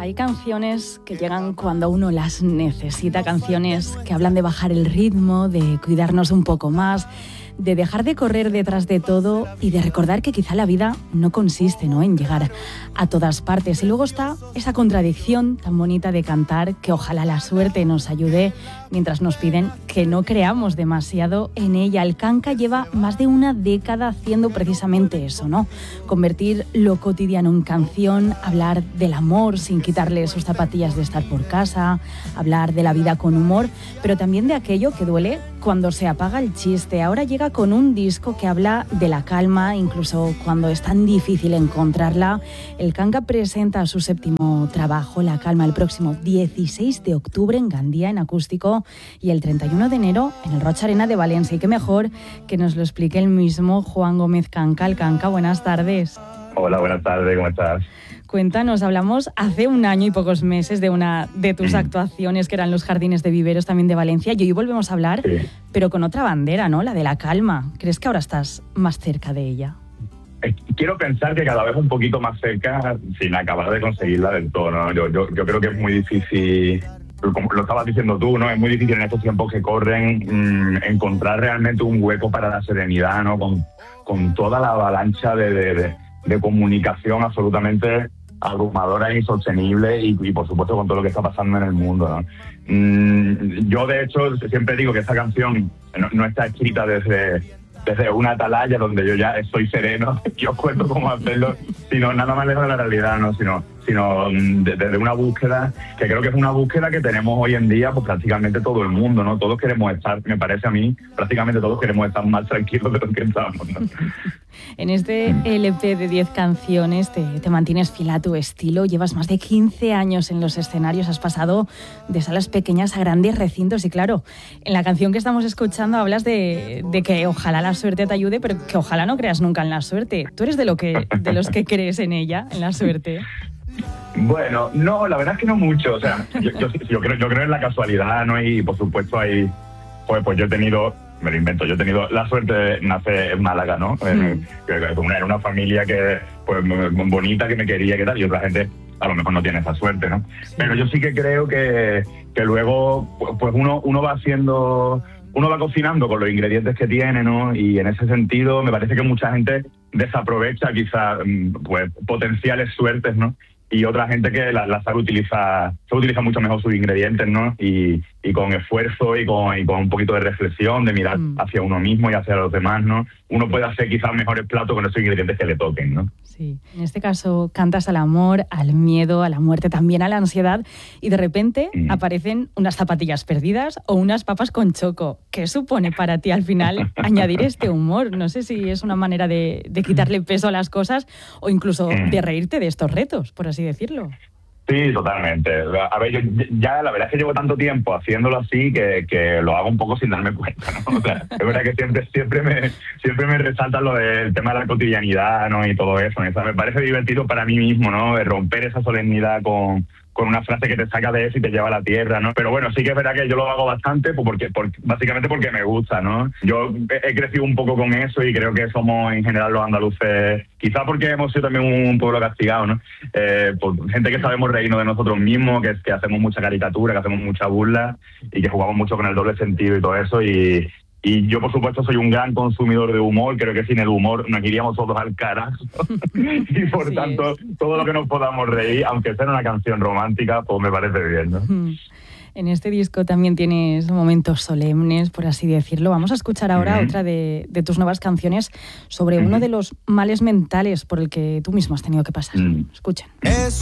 Hay canciones que llegan cuando uno las necesita, canciones que hablan de bajar el ritmo, de cuidarnos un poco más, de dejar de correr detrás de todo y de recordar que quizá la vida no consiste, ¿no?, en llegar a todas partes. Y luego está esa contradicción tan bonita de cantar, que ojalá la suerte nos ayude mientras nos piden que no creamos demasiado en ella. El canca lleva más de una década haciendo precisamente eso, ¿no? Convertir lo cotidiano en canción, hablar del amor sin quitarle sus zapatillas de estar por casa, hablar de la vida con humor, pero también de aquello que duele cuando se apaga el chiste. Ahora llega con un disco que habla de la calma, incluso cuando es tan difícil encontrarla. El canca presenta su séptimo trabajo, La Calma, el próximo 16 de octubre en Gandía, en acústico, y el 31 de enero en el Roig Arena de Valencia. Y qué mejor que nos lo explique el mismo Juan Gómez Canca. El Canca, buenas tardes. Hola, buenas tardes, ¿cómo estás? Cuéntanos, hablamos hace un año y pocos meses de una de tus actuaciones, que eran los Jardines de Viveros, también de Valencia, y hoy volvemos a hablar, sí, pero con otra bandera, ¿no? La de La Calma. ¿Crees que ahora estás más cerca de ella? Quiero pensar que cada vez un poquito más cerca, sin acabar de conseguirla del todo, ¿no? Yo creo que es muy difícil, como lo estabas diciendo tú, ¿no? Es muy difícil en estos tiempos que corren encontrar realmente un hueco para la serenidad, ¿no? Con toda la avalancha de comunicación absolutamente abrumadora e insostenible y por supuesto con todo lo que está pasando en el mundo, ¿no? Yo de hecho siempre digo que esta canción no está escrita desde una atalaya donde yo ya estoy sereno y os cuento cómo hacerlo, sino nada más lejos de la realidad, ¿no? Sino desde una búsqueda, que creo que es una búsqueda que tenemos hoy en día, pues prácticamente todo el mundo, ¿no? Todos queremos estar, me parece a mí, prácticamente todos queremos estar más tranquilos de lo que estamos, ¿no? En este LP de 10 canciones te mantienes fiel a tu estilo, llevas más de 15 años en los escenarios, has pasado de salas pequeñas a grandes recintos y claro, en la canción que estamos escuchando hablas de que ojalá la suerte te ayude, pero que ojalá no creas nunca en la suerte. ¿Tú eres de los que crees en ella, en la suerte? Bueno, no, la verdad es que no mucho, o sea, yo creo en la casualidad, ¿no? Y por supuesto hay, pues yo he tenido, me lo invento, yo he tenido la suerte de nacer en Málaga, ¿no? Era una familia que, pues, muy bonita, que me quería, que tal, y otra gente a lo mejor no tiene esa suerte, ¿no? Sí. Pero yo sí que creo que luego, pues uno va haciendo, uno va cocinando con los ingredientes que tiene, ¿no? Y en ese sentido me parece que mucha gente desaprovecha quizás, pues, potenciales suertes, ¿no? Y otra gente que la sabe utilizar mucho mejor sus ingredientes, ¿no? Y con esfuerzo y con un poquito de reflexión, de mirar hacia uno mismo y hacia los demás, ¿no? Uno puede hacer quizás mejores platos con esos ingredientes que le toquen, ¿no? Sí, en este caso cantas al amor, al miedo, a la muerte, también a la ansiedad, y de repente aparecen unas zapatillas perdidas o unas papas con choco. ¿Qué supone para ti al final añadir este humor? No sé si es una manera de quitarle peso a las cosas o incluso de reírte de estos retos, por así decirlo. Sí, totalmente. A ver, yo ya la verdad es que llevo tanto tiempo haciéndolo así que lo hago un poco sin darme cuenta, ¿no? O sea, es verdad que siempre me resalta lo del tema de la cotidianidad, ¿no? Y todo eso, ¿no? O sea, me parece divertido para mí mismo, ¿no? De romper esa solemnidad con una frase que te saca de eso y te lleva a la tierra, ¿no? Pero bueno, sí que es verdad que yo lo hago bastante básicamente porque me gusta, ¿no? Yo he crecido un poco con eso y creo que somos en general los andaluces, quizá porque hemos sido también un pueblo castigado, ¿no? Por gente que sabemos reírnos de nosotros mismos, que hacemos mucha caricatura, que hacemos mucha burla y que jugamos mucho con el doble sentido y todo eso. Y yo, por supuesto, soy un gran consumidor de humor. Creo que sin el humor nos iríamos todos al carajo. Y por tanto, todo lo que nos podamos reír, aunque sea una canción romántica, pues me parece bien, ¿no? En este disco también tienes momentos solemnes, por así decirlo. Vamos a escuchar ahora otra de tus nuevas canciones sobre uno de los males mentales por el que tú mismo has tenido que pasar. Escuchen. Es